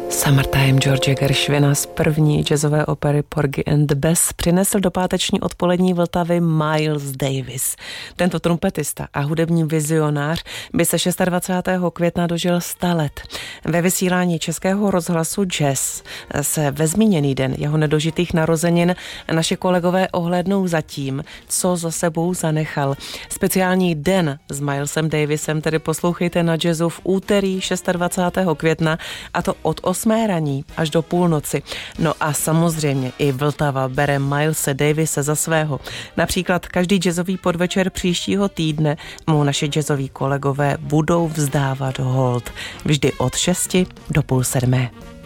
Summertime George Gershwina z první jazzové opery Porgy and the Bess přinesl do páteční odpolední Vltavy Miles Davis. Tento trumpetista a hudební vizionář by se 26. května dožil 100 let. Ve vysílání Českého rozhlasu Jazz se ve zmíněný den jeho nedožitých narozenin naši kolegové ohlédnou za tím, co za sebou zanechal. Speciální den s Milesem Davisem tedy poslouchejte na Jazzu v úterý 26. května, a to od 8 raní až do půlnoci. No a samozřejmě i Vltava bere Milese Davise za svého. Například každý jazzový podvečer příštího týdne mu naši jazzoví kolegové budou vzdávat hold. Vždy od 6 do půl 7.